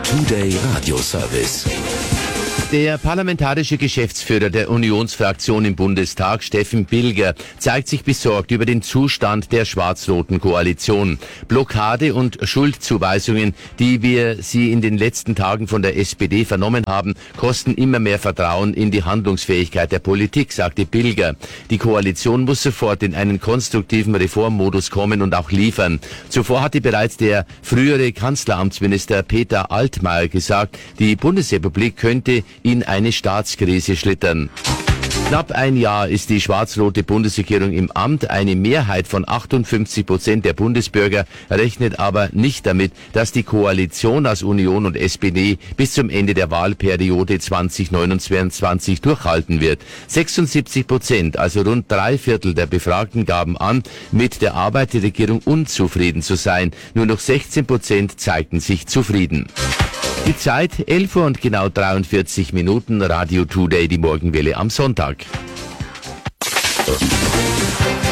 Today Radio Service. Der parlamentarische Geschäftsführer der Unionsfraktion im Bundestag, Steffen Bilger, zeigt sich besorgt über den Zustand der schwarz-roten Koalition. Blockade und Schuldzuweisungen, die sie in den letzten Tagen von der SPD vernommen haben, kosten immer mehr Vertrauen in die Handlungsfähigkeit der Politik, sagte Bilger. Die Koalition muss sofort in einen konstruktiven Reformmodus kommen und auch liefern. Zuvor hatte bereits der frühere Kanzleramtsminister Peter Altmaier gesagt, die Bundesrepublik könnte in eine Staatskrise schlittern. Knapp ein Jahr ist die schwarz-rote Bundesregierung im Amt. Eine Mehrheit von 58% der Bundesbürger rechnet aber nicht damit, dass die Koalition aus Union und SPD bis zum Ende der Wahlperiode 2029 durchhalten wird. 76%, also rund 3/4 der Befragten, gaben an, mit der Arbeit der Regierung unzufrieden zu sein. Nur noch 16% zeigten sich zufrieden. Die Zeit 11 Uhr und genau 43 Minuten. Radio Today, die Morgenwelle am Sonntag.